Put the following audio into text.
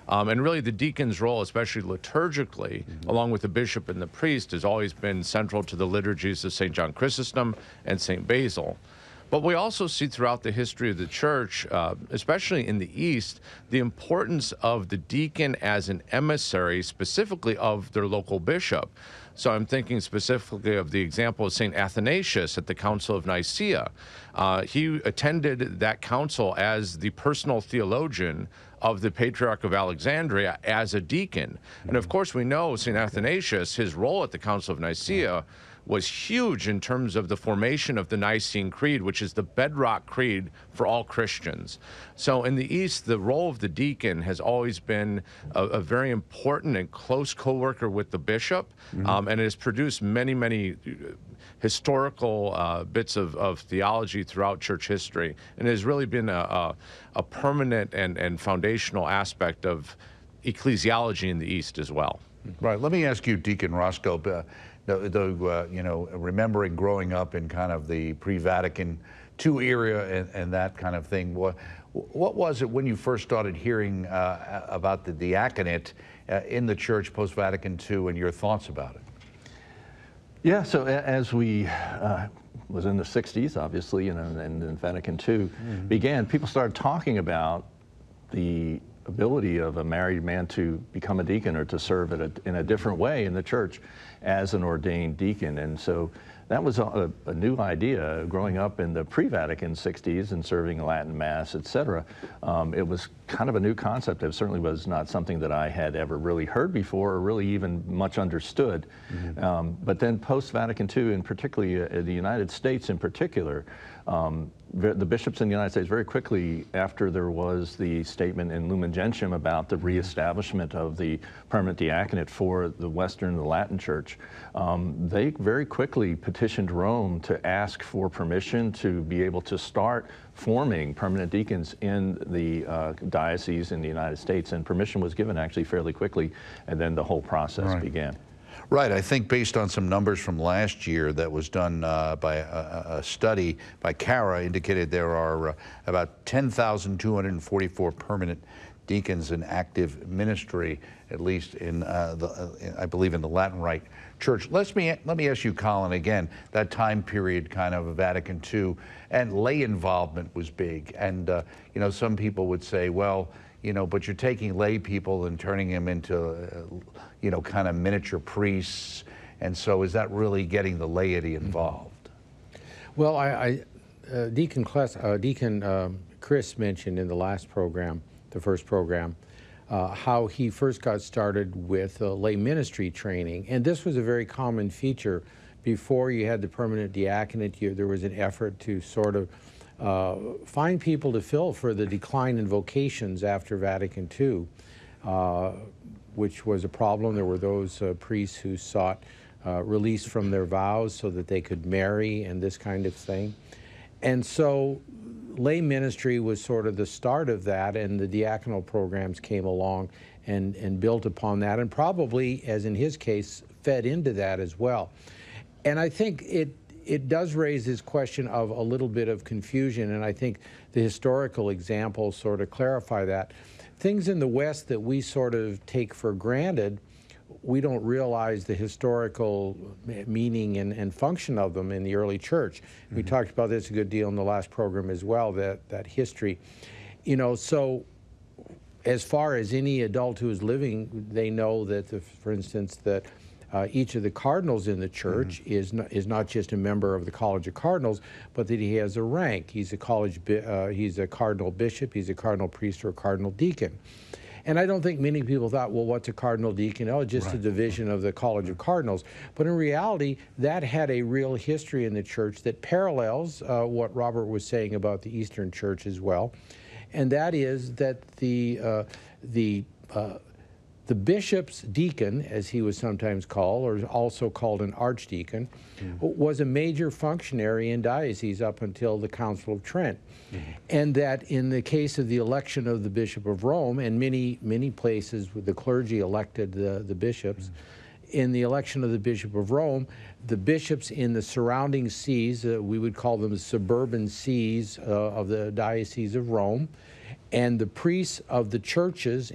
And really the deacon's role, especially liturgically, along with the bishop and the priest, has always been central to the liturgies of St. John Chrysostom and St. Basil. But we also see throughout the history of the church, especially in the East, the importance of the deacon as an emissary, specifically of their local bishop. So I'm thinking specifically of the example of St. Athanasius at the Council of Nicaea. He attended that council as the personal theologian of the Patriarch of Alexandria as a deacon. And of course, we know St. Athanasius, his role at the Council of Nicaea was huge in terms of the formation of the Nicene Creed, which is the bedrock creed for all Christians. So in the East, the role of the deacon has always been a very important and close co-worker with the bishop, and it has produced many, many historical bits of theology throughout church history, and it has really been a permanent and foundational aspect of ecclesiology in the East as well. Right. Let me ask you, Deacon Roscoe, you know, remembering growing up in kind of the pre-Vatican II era and that kind of thing, what was it when you first started hearing about the diaconate in the church post-Vatican II, and your thoughts about it? Yeah, so as we was in the 60s, obviously, you know, and then Vatican II began, people started talking about the ability of a married man to become a deacon or to serve in a different way in the church as an ordained deacon. And so that was a new idea growing up in the pre-Vatican 60s and serving Latin Mass, etc. It was kind of a new concept. It certainly was not something that I had ever really heard before or really even much understood. But then post-Vatican II, and particularly the United States in particular, the bishops in the United States very quickly after there was the statement in Lumen Gentium about the reestablishment of the permanent diaconate for the Western and the Latin Church, they very quickly petitioned Rome to ask for permission to be able to start forming permanent deacons in the diocese in the United States, and permission was given actually fairly quickly, and then the whole process began. Right. I think based on some numbers from last year that was done by a study by CARA, indicated there are about 10,244 permanent deacons in active ministry, at least in I believe in the Latin Rite Church. Let me ask you, Colin, again, that time period kind of Vatican II and lay involvement was big, and you know, some people would say, well, you know, but you're taking lay people and turning them into, you know, kind of miniature priests, and so is that really getting the laity involved? Well, Deacon Chris mentioned in the last program, the first program, how he first got started with lay ministry training, and this was a very common feature. Before you had the permanent diaconate, there was an effort to sort of find people to fill for the decline in vocations after Vatican II, which was a problem. There were those priests who sought release from their vows so that they could marry and this kind of thing. And so lay ministry was sort of the start of that, and the diaconal programs came along and built upon that, and probably, as in his case, fed into that as well. And I think it does raise this question of a little bit of confusion, and I think the historical examples sort of clarify that. Things in the West that we sort of take for granted, we don't realize the historical meaning and function of them in the early church. We talked about this a good deal in the last program as well, that history. You know, so as far as any adult who is living, they know that, for instance, that each of the cardinals in the church is not just a member of the College of Cardinals, but that he has a rank. He's a he's a cardinal bishop, he's a cardinal priest, or a cardinal deacon. And I don't think many people thought, well, what's a cardinal deacon? Oh, just a division of the College of Cardinals. But in reality, that had a real history in the church that parallels what Robert was saying about the Eastern Church as well. And that is that the bishop's deacon, as he was sometimes called, or also called an archdeacon, was a major functionary in diocese up until the Council of Trent. And that in the case of the election of the Bishop of Rome, and many places the clergy elected the bishops, in the election of the Bishop of Rome, the bishops in the surrounding sees, we would call them the suburban sees of the Diocese of Rome, and the priests of the churches